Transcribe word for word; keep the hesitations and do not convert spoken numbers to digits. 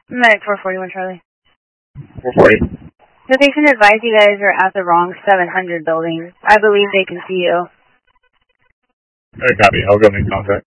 Medic four forty-one, Charlie. four forty. The patient advised you guys are at the wrong seven hundred building. I believe they can see you. Very copy. I'll go make contact.